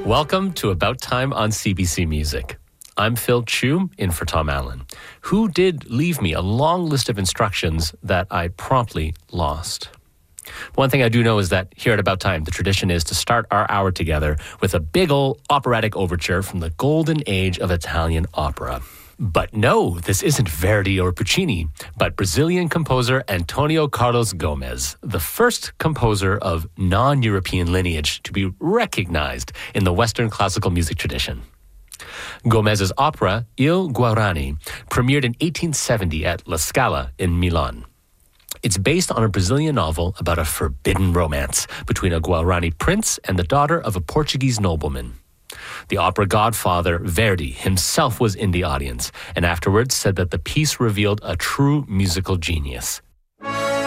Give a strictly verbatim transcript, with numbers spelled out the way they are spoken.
Welcome to About Time on C B C Music. I'm Phil Chu, in for Tom Allen, who did leave me a long list of instructions that I promptly lost. One thing I do know is that here at About Time, the tradition is to start our hour together with a big old operatic overture from the golden age of Italian opera. But no, this isn't Verdi or Puccini, but Brazilian composer Antonio Carlos Gomes, the first composer of non-European lineage to be recognized in the Western classical music tradition. Gomes's opera, Il Guarani, premiered in eighteen seventy at La Scala in Milan. It's based on a Brazilian novel about a forbidden romance between a Guarani prince and the daughter of a Portuguese nobleman. The opera godfather, Verdi, himself was in the audience, and afterwards said that the piece revealed a true musical genius,